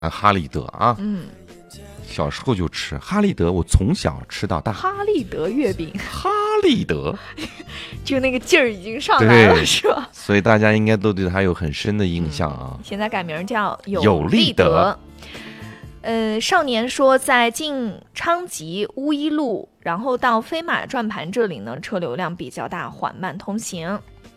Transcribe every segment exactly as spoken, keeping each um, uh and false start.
哈立德啊， 嗯， 小时候就吃哈立德，我从小吃到大。 哈立德月饼， 哈立德， 就那个劲儿已经上来了， 对是吧？ 所以大家应该都对它有很深的印象啊。 现在改名叫有立立德。 呃，少年说在进昌吉乌一路，然后到飞马转盘这里呢，车流量比较大，缓慢通行。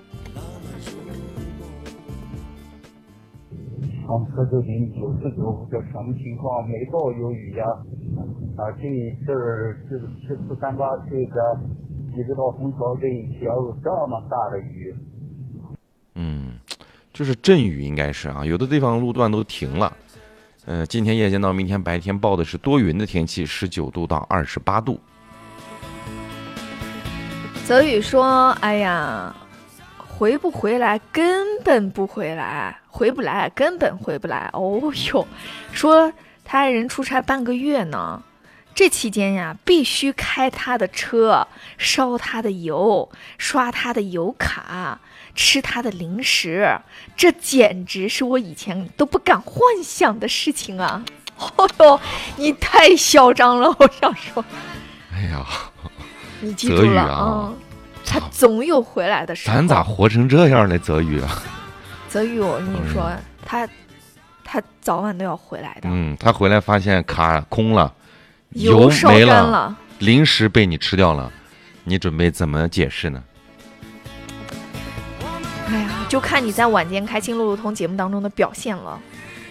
长车就零九十九，这什么情况？没到有雨呀、啊，啊，这这儿这个七四三八这个一直到虹桥这一条有这么大的雨。 嗯，就是阵雨应该是啊，有的地方路段都停了。呃，今天夜间到明天白天报的是多云的天气，十九度到二十八度。 泽宇说：“哎呀，回不回来根本不回来，回不来根本回不来。哦哟，说他爱人出差半个月呢，这期间呀，必须开他的车，烧他的油，刷他的油卡，吃他的零食，这简直是我以前都不敢幻想的事情啊！哦哟，你太嚣张了，我想说。 哎呀， 你记住了啊、 嗯，他总有回来的时候。 咱咋活成这样呢？泽宇啊， 泽宇，我跟你说，嗯、他他早晚都要回来的。 嗯，他回来发现卡空了， 油没了， 了零食被你吃掉了，你准备怎么解释呢？ 哎呀，就看你在晚间开心路路通节目当中的表现了。